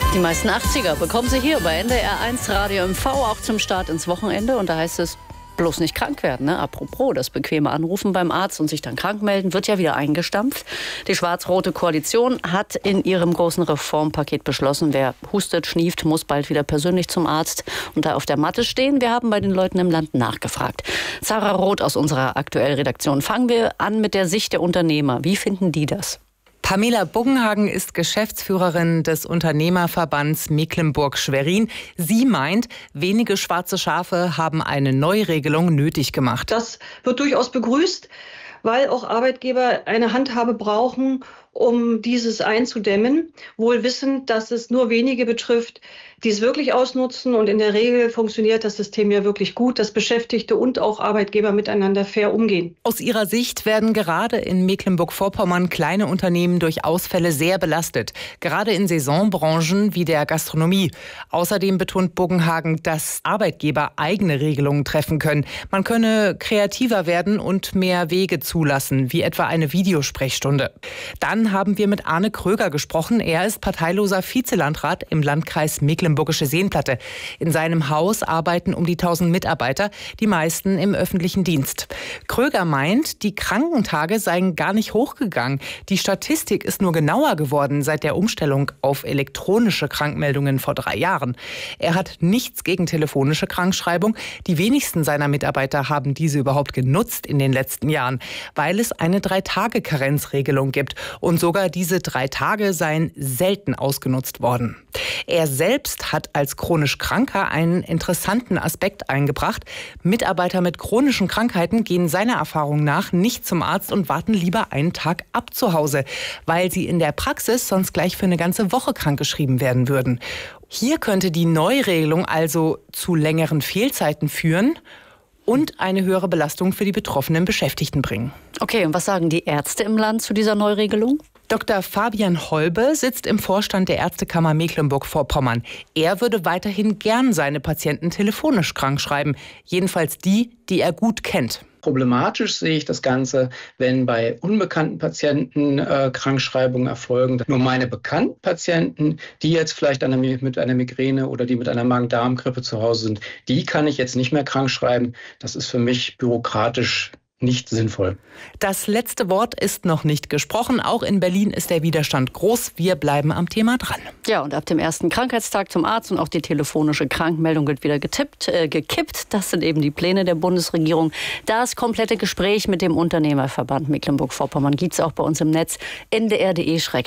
Die meisten 80er bekommen Sie hier bei NDR1 Radio MV auch zum Start ins Wochenende. Und da heißt es, bloß nicht krank werden. Ne? Apropos, das bequeme Anrufen beim Arzt und sich dann krank melden, wird ja wieder eingestampft. Die schwarz-rote Koalition hat in ihrem großen Reformpaket beschlossen, wer hustet, schnieft, muss bald wieder persönlich zum Arzt und da auf der Matte stehen. Wir haben bei den Leuten im Land nachgefragt. Sarah Roth aus unserer Aktuell-Redaktion. Fangen wir an mit der Sicht der Unternehmer. Wie finden die das? Pamela Buggenhagen ist Geschäftsführerin des Unternehmerverbands Mecklenburg-Schwerin. Sie meint, wenige schwarze Schafe haben eine Neuregelung nötig gemacht. Das wird durchaus begrüßt, weil auch Arbeitgeber eine Handhabe brauchen, um dieses einzudämmen. Wohl wissend, dass es nur wenige betrifft, die es wirklich ausnutzen. Und in der Regel funktioniert das System ja wirklich gut, dass Beschäftigte und auch Arbeitgeber miteinander fair umgehen. Aus ihrer Sicht werden gerade in Mecklenburg-Vorpommern kleine Unternehmen durch Ausfälle sehr belastet. Gerade in Saisonbranchen wie der Gastronomie. Außerdem betont Buggenhagen, dass Arbeitgeber eigene Regelungen treffen können. Man könne kreativer werden und mehr Wege zulassen, wie etwa eine Videosprechstunde. Dann haben wir mit Arne Kröger gesprochen. Er ist parteiloser Vizelandrat im Landkreis Mecklenburgische Seenplatte. In seinem Haus arbeiten um die 1000 Mitarbeiter, die meisten im öffentlichen Dienst. Kröger meint, die Krankentage seien gar nicht hochgegangen. Die Statistik ist nur genauer geworden seit der Umstellung auf elektronische Krankmeldungen vor 3 Jahren. Er hat nichts gegen telefonische Krankschreibung. Die wenigsten seiner Mitarbeiter haben diese überhaupt genutzt in den letzten Jahren, weil es eine 3-Tage-Karenzregelung gibt. Und sogar diese 3 Tage seien selten ausgenutzt worden. Er selbst hat als chronisch Kranker einen interessanten Aspekt eingebracht. Mitarbeiter mit chronischen Krankheiten gehen seiner Erfahrung nach nicht zum Arzt und warten lieber einen Tag ab zu Hause, weil sie in der Praxis sonst gleich für eine ganze Woche krankgeschrieben werden würden. Hier könnte die Neuregelung also zu längeren Fehlzeiten führen und eine höhere Belastung für die betroffenen Beschäftigten bringen. Okay, und was sagen die Ärzte im Land zu dieser Neuregelung? Dr. Fabian Holbe sitzt im Vorstand der Ärztekammer Mecklenburg-Vorpommern. Er würde weiterhin gern seine Patienten telefonisch krankschreiben, jedenfalls die, die er gut kennt. Problematisch sehe ich das Ganze, wenn bei unbekannten Patienten Krankschreibungen erfolgen. Nur meine bekannten Patienten, die jetzt vielleicht mit einer Migräne oder die mit einer Magen-Darm-Grippe zu Hause sind, die kann ich jetzt nicht mehr krankschreiben. Das ist für mich bürokratisch nicht sinnvoll. Das letzte Wort ist noch nicht gesprochen. Auch in Berlin ist der Widerstand groß. Wir bleiben am Thema dran. Ja, und ab dem ersten Krankheitstag zum Arzt und auch die telefonische Krankmeldung wird wieder gekippt. Das sind eben die Pläne der Bundesregierung. Das komplette Gespräch mit dem Unternehmerverband Mecklenburg-Vorpommern gibt es auch bei uns im Netz ndr.de/.